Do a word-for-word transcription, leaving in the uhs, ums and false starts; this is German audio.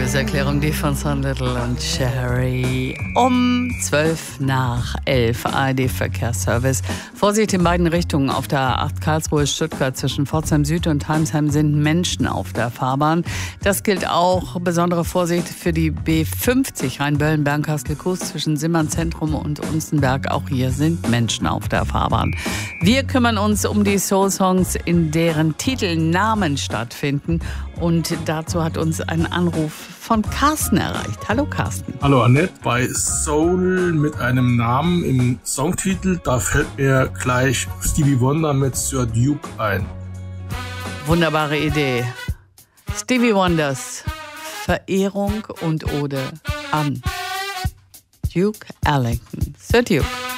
Liebeserklärung, die von Son Little und Cherry. Um zwölf nach elf, A R D-Verkehrsservice. Vorsicht in beiden Richtungen. Auf der A acht Karlsruhe-Stuttgart zwischen Pforzheim Süd und Heimsheim sind Menschen auf der Fahrbahn. Das gilt auch besondere Vorsicht für die B fünfzig Rheinböllen-Bernkastel-Kues zwischen Simmern-Zentrum und Unzenberg. Auch hier sind Menschen auf der Fahrbahn. Wir kümmern uns um die Soul-Songs, in deren Titelnamen stattfinden. Und dazu hat uns ein Anruf von Carsten erreicht. Hallo Carsten. Hallo Annette. Bei Soul mit einem Namen im Songtitel, da fällt mir gleich Stevie Wonder mit Sir Duke ein. Wunderbare Idee. Stevie Wonders Verehrung und Ode an Duke Ellington. Sir Duke.